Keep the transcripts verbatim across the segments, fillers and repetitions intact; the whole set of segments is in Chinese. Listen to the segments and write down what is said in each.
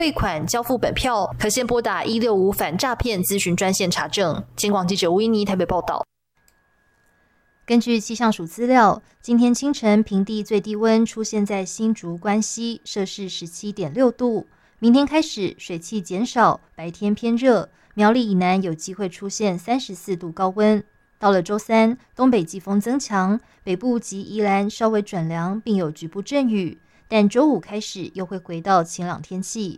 汇款、交付本票，可先拨打一六五反诈骗咨询专线查证。警广记者吴依妮台北报道。 根据气象署资料，今天清晨平地最低温出现在新竹关西，摄氏 十七点六度。明天开始水汽减少，白天偏热，苗栗以南有机会出现三十四度高温。到了周三，东北季风增强，北部及宜兰稍微转凉，并有局部阵雨，但周五开始又会回到晴朗天气。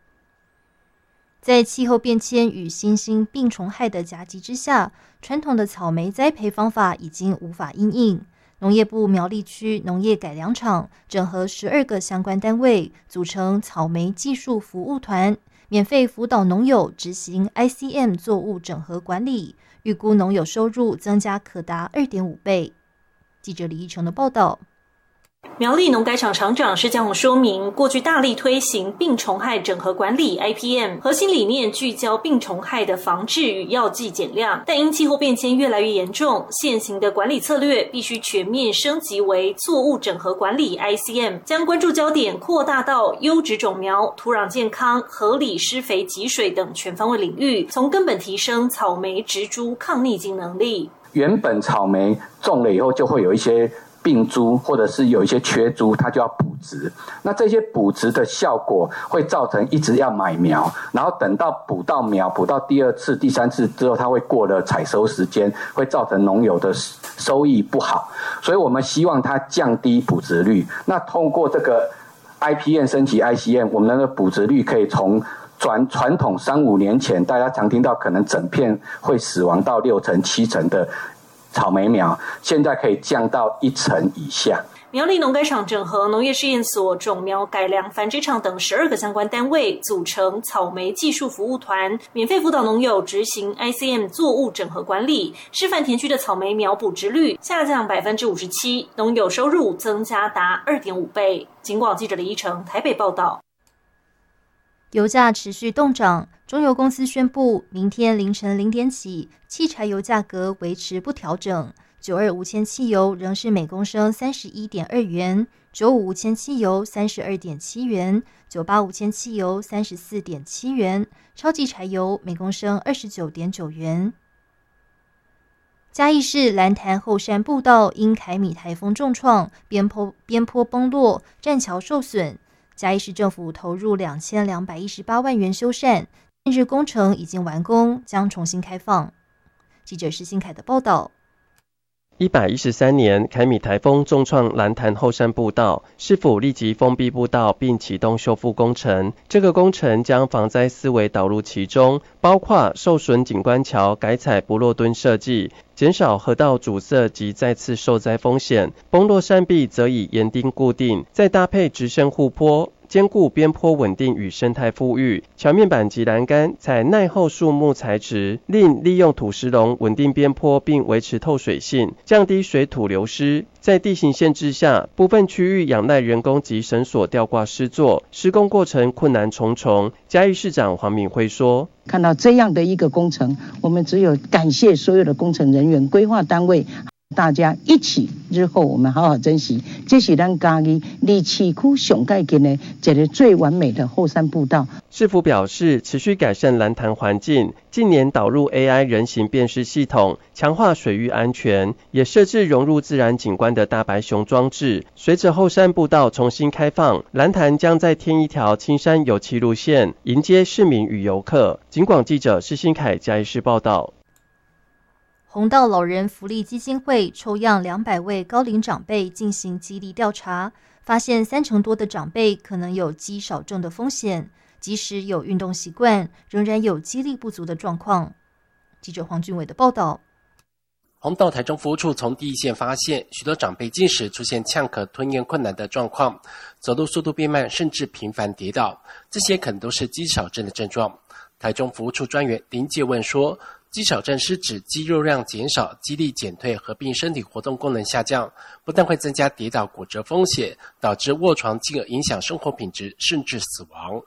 在气候变迁与新兴病虫害的夹击之下，传统的草莓栽培方法已经无法因应。农业部苗栗区农业改良场整合十二个相关单位，组成草莓技术服务团，免费辅导农友执行 I C M 作物整合管理，预估农友收入增加可达 二点五倍。记者李义成的报道。 苗栗农改场场长施家宏说明，过去大力推行病虫害整合管理 I P M， 核心理念聚焦病虫害的防治与药剂减量，但因气候变迁越来越严重，现行的管理策略必须全面升级为作物整合管理 I C M， 将关注焦点扩大到优质种苗、土壤健康、合理施肥给水等全方位领域，从根本提升草莓植株抗逆境能力。 原本草莓种了以后就会有一些病株或者是有一些缺株，它就要补植。那这些补植的效果会造成一直要买苗，然后等到补到苗，补到第二次、第三次之后，它会过了采收时间，会造成农友的收益不好。所以我们希望它降低补植率。那通过这个 I P M 升级 I C M， 我们的补植率可以从传传统三五年前大家常听到可能整片会死亡到六成、七成的草莓苗，现在可以降到一成以下。 苗栗农改场整合农业试验所、种苗改良繁殖场等十二个相关单位，组成草莓技术服务团，免费辅导农友执行 I C M 作物整合管理。示范田区的草莓苗补植率下降百分之五十七，农友收入增加达二点五倍。警广记者李依成台北报道。 油价持续动涨，中油公司宣布，明天凌晨零点起，汽柴油价格维持不调整。九二无铅汽油仍是每公升三十一点二元，九五无铅汽油三十二点七元，九八无铅汽油三十四点七元，超级柴油每公升二十九点九元。嘉义市兰潭后山步道因凯米台风重创，边坡边坡崩落，栈桥受损。嘉义市政府投入两千两百一十八万元修缮，近日工程已经完工，将重新开放。记者施新凯的报道。 一百一十三年凯米台风重创兰潭后山步道，市府立即封闭步道并启动修复工程。这个工程将防灾思维导入其中，包括受损景观桥改采不落墩设计，减少河道阻塞及再次受灾风险。崩落山壁则以岩钉固定，再搭配直升护坡，兼顾边坡稳定与生态富裕。桥面板及栏杆采耐候树木材质，另利用土石龙稳定边坡并维持透水性，降低水土流失。在地形限制下，部分区域仰赖人工及绳索吊挂施作，施工过程困难重重。嘉义市长黄敏惠说：“ 看到这样的一个工程，我们只有感谢所有的工程人员、规划单位。”大家一起，日后我们好好珍惜，这是咱嘉义离市区上盖近的一个最完美的后山步道。 市府表示，持续改善兰潭环境，近年导入 A I 人形辨识系统，强化水域安全，也设置融入自然景观的大白熊装置。随着后山步道重新开放，兰潭将再添一条青山有骑路线，迎接市民与游客。警广记者施新凯嘉义市报道。 弘道老人福利基金会抽样两百位高龄长辈进行肌力调查，发现三成多的长辈可能有肌少症的风险，即使有运动习惯，仍然有肌力不足的状况。记者黄俊伟的报道。 弘道台中服务处从第一线发现，许多长辈进食出现呛咳、吞咽困难的状况，走路速度变慢，甚至频繁跌倒，这些可能都是肌少症的症状。台中服务处专员林介问说，肌少症是指肌肉量减少、肌力减退，合并身体活动功能下降，不但会增加跌倒骨折风险，导致卧床，进而影响生活品质，甚至死亡。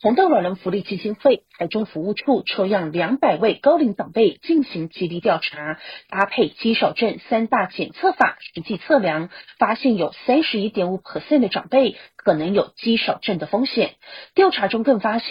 红豆老人福利基金会台中服务处抽样两百位高龄长辈进行基地调查，搭配肌少症三大检测法实际测量，发现有 百分之三十一点五 的长辈可能有肌少症的风险。调查中更发现